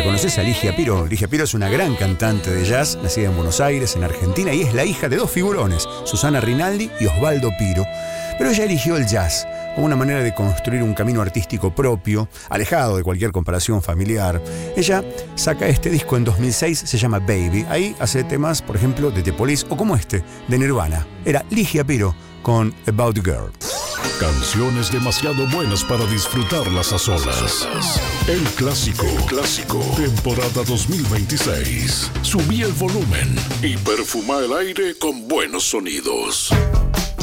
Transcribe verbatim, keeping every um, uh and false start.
¿Conoces a Ligia Piro? Ligia Piro es una gran cantante de jazz, nacida en Buenos Aires, en Argentina, y es la hija de dos figurones, Susana Rinaldi y Osvaldo Piro. Pero ella eligió el jazz como una manera de construir un camino artístico propio, alejado de cualquier comparación familiar. Ella saca este disco en dos mil seis, se llama Baby. Ahí hace temas, por ejemplo, de The Police o como este, de Nirvana. Era Ligia Piro con About the Girl. Canciones demasiado buenas para disfrutarlas a solas. El clásico, el clásico, temporada dos mil veintiséis. Subí el volumen y perfuma el aire con buenos sonidos.